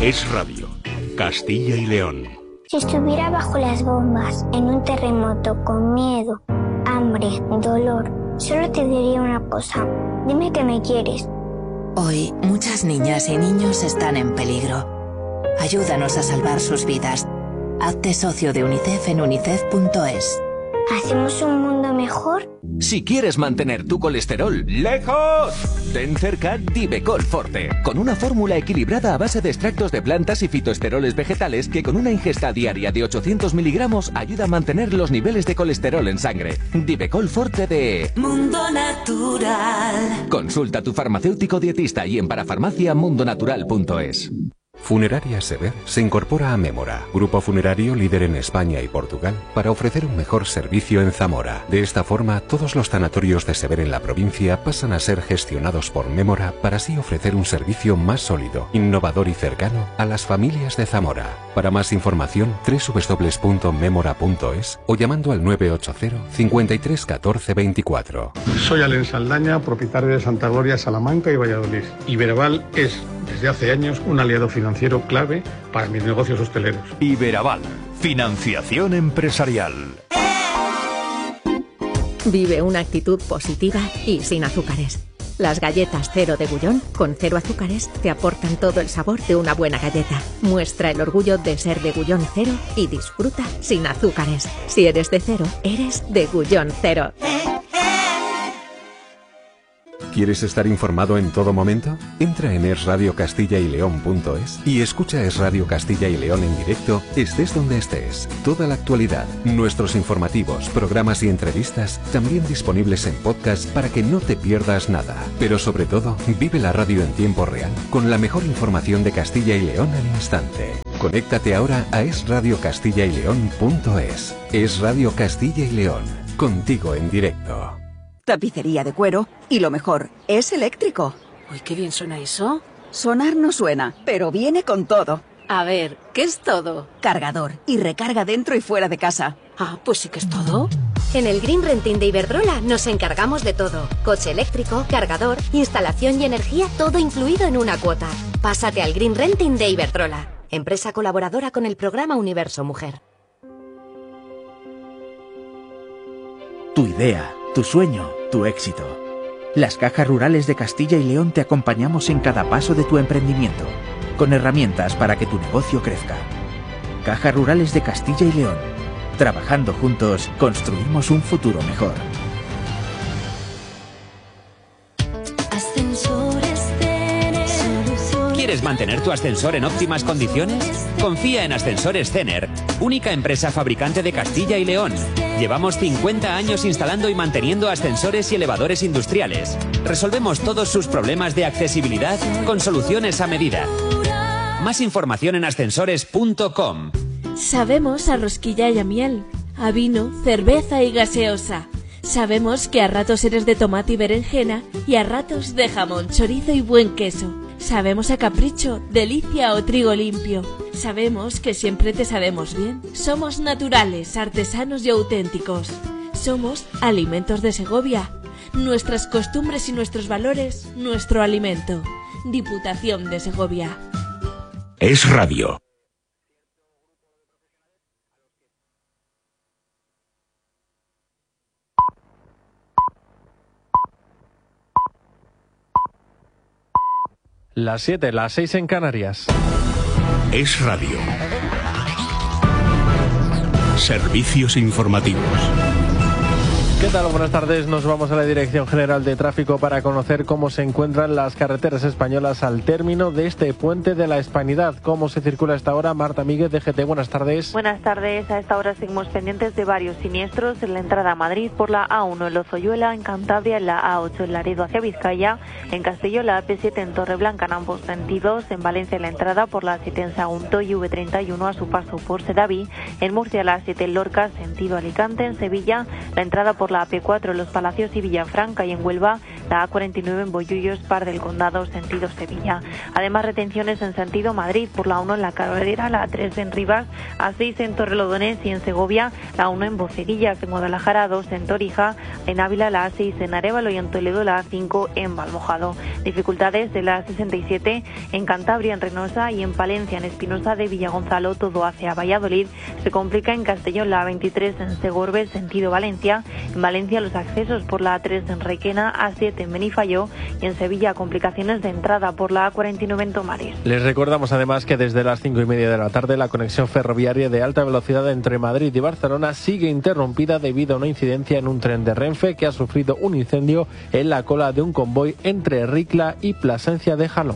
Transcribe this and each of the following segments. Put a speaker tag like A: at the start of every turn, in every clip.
A: Es Radio, Castilla y León.
B: Si estuviera bajo las bombas, en un terremoto, con miedo, hambre, dolor, solo te diría una cosa. Dime que me quieres.
C: Hoy, muchas niñas y niños están en peligro. Ayúdanos a salvar sus vidas. Hazte socio de UNICEF en unicef.es.
B: ¿Hacemos un mundo mejor?
D: Si quieres mantener tu colesterol lejos, ten cerca Divecol Forte, con una fórmula equilibrada a base de extractos de plantas y fitoesteroles vegetales que con una ingesta diaria de 800 miligramos ayuda a mantener los niveles de colesterol en sangre. Divecol Forte de
C: Mundo Natural.
D: Consulta a tu farmacéutico dietista y en parafarmaciamundonatural.es.
A: Funeraria Sever se incorpora a Mémora, grupo funerario líder en España y Portugal, para ofrecer un mejor servicio en Zamora. De esta forma, todos los tanatorios de Sever en la provincia pasan a ser gestionados por Mémora para así ofrecer un servicio más sólido, innovador y cercano a las familias de Zamora. Para más información, www.memora.es o llamando al 980 53 14 24.
E: Soy Alen Saldaña, propietario de Santa Gloria, Salamanca y Valladolid. Iberaval es, desde hace años, un aliado financiero clave para mis negocios hosteleros.
F: Iberaval, financiación empresarial.
G: Vive una actitud positiva y sin azúcares. Las galletas Cero de Gullón, con 0 azúcares, te aportan todo el sabor de una buena galleta. Muestra el orgullo de ser de Gullón Cero y disfruta sin azúcares. Si eres de Cero, eres de Gullón Cero.
A: ¿Quieres estar informado en todo momento? Entra en esradiocastilla-y-león.es y escucha Es Radio Castilla y León en directo, estés donde estés. Toda la actualidad, nuestros informativos, programas y entrevistas, también disponibles en podcast para que no te pierdas nada. Pero sobre todo, vive la radio en tiempo real, con la mejor información de Castilla y León al instante. Conéctate ahora a esradiocastilla-y-león.es. Es Radio Castilla y León, contigo en directo.
H: Tapicería de cuero y lo mejor, es eléctrico.
I: Uy, qué bien suena eso.
H: Sonar no suena, pero viene con todo.
I: A ver, ¿qué es todo?
H: Cargador y recarga dentro y fuera de casa.
I: Ah, pues sí que es todo.
J: En el Green Renting de Iberdrola nos encargamos de todo. Coche eléctrico, cargador, instalación y energía, todo incluido en una cuota. Pásate al Green Renting de Iberdrola, empresa colaboradora con el programa Universo Mujer.
K: Tu idea, tu sueño, tu éxito. Las Cajas Rurales de Castilla y León te acompañamos en cada paso de tu emprendimiento, con herramientas para que tu negocio crezca. Cajas Rurales de Castilla y León. Trabajando juntos, construimos un futuro mejor.
L: ¿Quieres mantener tu ascensor en óptimas condiciones? Confía en Ascensores Cener, única empresa fabricante de Castilla y León. Llevamos 50 años instalando y manteniendo ascensores y elevadores industriales. Resolvemos todos sus problemas de accesibilidad con soluciones a medida. Más información en ascensores.com.
M: Sabemos a rosquilla y a miel, a vino, cerveza y gaseosa. Sabemos que a ratos eres de tomate y berenjena y a ratos de jamón, chorizo y buen queso. Sabemos a capricho, delicia o trigo limpio. Sabemos que siempre te sabemos bien. Somos naturales, artesanos y auténticos. Somos Alimentos de Segovia. Nuestras costumbres y nuestros valores, nuestro alimento. Diputación de Segovia.
A: Es Radio.
N: Las 7, las 6 en Canarias.
A: Es Radio. Servicios informativos.
N: ¿Qué tal? Buenas tardes. Nos vamos a la Dirección General de Tráfico para conocer cómo se encuentran las carreteras españolas al término de este puente de la Hispanidad. ¿Cómo se circula a esta hora? Marta Míguez, DGT, buenas tardes.
O: Buenas tardes. A esta hora seguimos pendientes de varios siniestros en la entrada a Madrid por la A1 en Lozoyuela, en Cantabria, en la A8 en Laredo hacia Vizcaya, en Castelló la AP7 en Torreblanca en ambos sentidos, en Valencia en la entrada por la A7 en Sagunto y V31 a su paso por Sedaví, en Murcia la A7 en Lorca sentido Alicante, en Sevilla la entrada por la AP4 en Los Palacios y Villafranca y en Huelva la A49 en Bollullos, Par del Condado, sentido Sevilla. Además, retenciones en sentido Madrid por la 1 en La Carrera, la A3 en Rivas, A6 en Torrelodones y en Segovia, la 1 en Boceguillas, en Guadalajara, 2 en Torija, en Ávila la A6 en Arévalo y en Toledo la A5 en Valmojado. Dificultades de la A67 en Cantabria, en Reynosa y en Palencia, en Espinosa de Villagonzalo, todo hacia Valladolid. Se complica en Castellón la A23 en Segorbe, sentido Valencia. En Valencia los accesos por la A3 en Requena, A7 en Benifayó y en Sevilla complicaciones de entrada por la A49 en Tomares.
N: Les recordamos además que desde las 5:30 de la tarde la conexión ferroviaria de alta velocidad entre Madrid y Barcelona sigue interrumpida debido a una incidencia en un tren de Renfe que ha sufrido un incendio en la cola de un convoy entre Ricla y Plasencia de Jalón.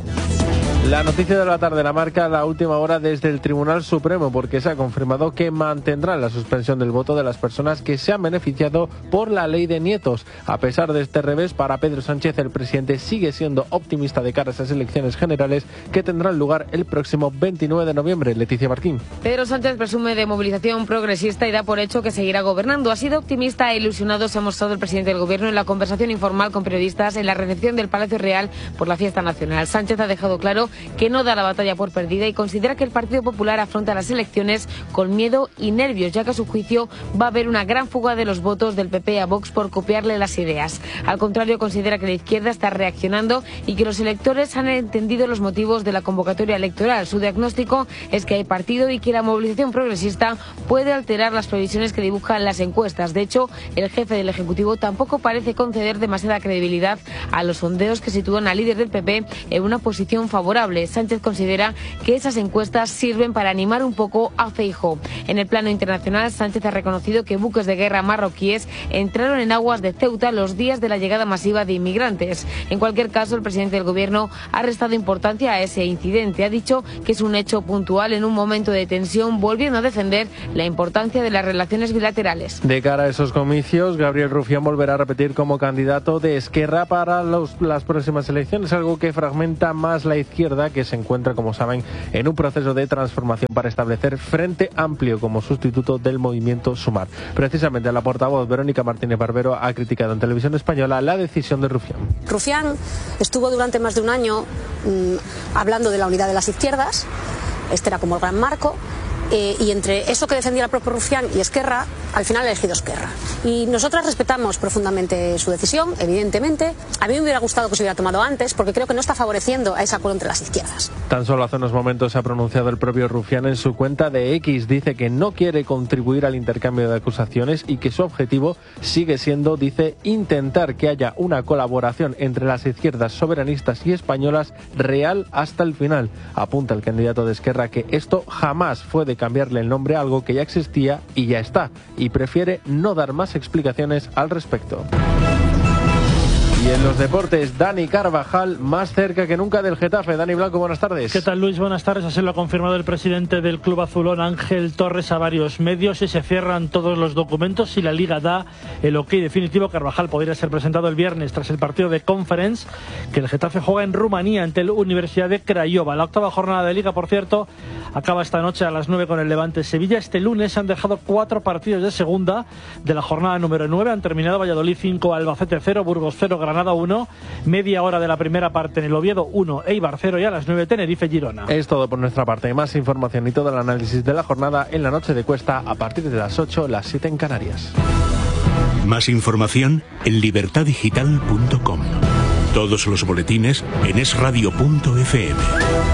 N: La noticia de la tarde la marca la última hora desde el Tribunal Supremo, porque se ha confirmado que mantendrán la suspensión del voto de las personas que se han beneficiado por la ley de nietos. A pesar de este revés, para Pedro Sánchez, el presidente sigue siendo optimista de cara a esas elecciones generales que tendrán lugar el próximo 29 de noviembre. Leticia Martín.
P: Pedro Sánchez presume de movilización progresista y da por hecho que seguirá gobernando. Ha sido optimista e ilusionado, se ha mostrado el presidente del Gobierno en la conversación informal con periodistas en la recepción del Palacio Real por la fiesta nacional. Sánchez ha dejado claro que no da la batalla por perdida y considera que el Partido Popular afronta las elecciones con miedo y nervios, ya que a su juicio va a haber una gran fuga de los votos del PP a Vox por copiarle las ideas. Al contrario, considera que la izquierda está reaccionando y que los electores han entendido los motivos de la convocatoria electoral. Su diagnóstico es que hay partido y que la movilización progresista puede alterar las previsiones que dibujan las encuestas. De hecho, el jefe del Ejecutivo tampoco parece conceder demasiada credibilidad a los sondeos que sitúan al líder del PP en una posición favorable. Sánchez considera que esas encuestas sirven para animar un poco a Feijóo. En el plano internacional, Sánchez ha reconocido que buques de guerra marroquíes entraron en aguas de Ceuta los días de la llegada masiva de inmigrantes. En cualquier caso, el presidente del Gobierno ha restado importancia a ese incidente. Ha dicho que es un hecho puntual en un momento de tensión, volviendo a defender la importancia de las relaciones bilaterales.
N: De cara a esos comicios, Gabriel Rufián volverá a repetir como candidato de Esquerra para las próximas elecciones, algo que fragmenta más la izquierda, que se encuentra, como saben, en un proceso de transformación para establecer Frente Amplio como sustituto del movimiento Sumar. Precisamente la portavoz Verónica Martínez Barbero ha criticado en Televisión Española la decisión de Rufián.
Q: Rufián estuvo durante más de un año hablando de la unidad de las izquierdas. Este era como el gran marco. Y entre eso que defendía el propio Rufián y Esquerra, al final ha elegido Esquerra. Y nosotras respetamos profundamente su decisión, evidentemente. A mí me hubiera gustado que se hubiera tomado antes, porque creo que no está favoreciendo a ese acuerdo entre las izquierdas.
N: Tan solo hace unos momentos se ha pronunciado el propio Rufián en su cuenta de X. Dice que no quiere contribuir al intercambio de acusaciones y que su objetivo sigue siendo, dice, intentar que haya una colaboración entre las izquierdas soberanistas y españolas real hasta el final. Apunta el candidato de Esquerra que esto jamás fue de cambiarle el nombre a algo que ya existía y ya está, y prefiere no dar más explicaciones al respecto. Y en los deportes, Dani Carvajal más cerca que nunca del Getafe. Dani Blanco, buenas tardes.
R: ¿Qué tal, Luis? Buenas tardes. Así lo ha confirmado el presidente del club azulón, Ángel Torres, a varios medios, y se cierran todos los documentos y la Liga da el ok definitivo. Carvajal podría ser presentado el viernes tras el partido de Conference que el Getafe juega en Rumanía ante la Universidad de Craiova. La octava jornada de Liga, por cierto, acaba esta noche a las 9 con el Levante Sevilla. Este lunes se han dejado 4 partidos de segunda de la jornada número 9. Han terminado Valladolid 5, Albacete 0, Burgos 0, Granada 1, media hora de la primera parte en el Oviedo 1, Eibar 0 y a las 9 Tenerife Girona.
N: Es todo por nuestra parte. Más información y todo el análisis de la jornada en la noche de Cuesta a partir de las 8, las 7 en Canarias.
S: Más información en libertadigital.com. Todos los boletines en esradio.fm.